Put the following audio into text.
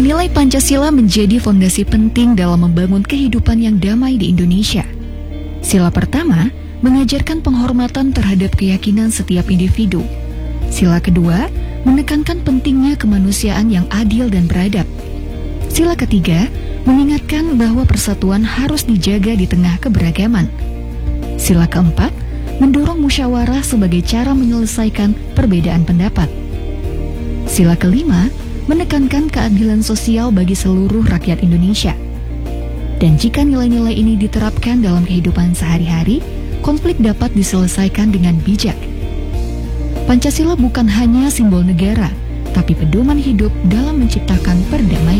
Nilai-nilai Pancasila menjadi fondasi penting dalam membangun kehidupan yang damai di Indonesia. Sila pertama mengajarkan penghormatan terhadap keyakinan setiap individu. Sila kedua menekankan pentingnya kemanusiaan yang adil dan beradab. Sila ketiga mengingatkan bahwa persatuan harus dijaga di tengah keberagaman. Sila keempat mendorong musyawarah sebagai cara menyelesaikan perbedaan pendapat. Sila kelima menekankan keadilan sosial bagi seluruh rakyat Indonesia. Dan jika nilai-nilai ini diterapkan dalam kehidupan sehari-hari, konflik dapat diselesaikan dengan bijak. Pancasila bukan hanya simbol negara, tapi pedoman hidup dalam menciptakan perdamaian.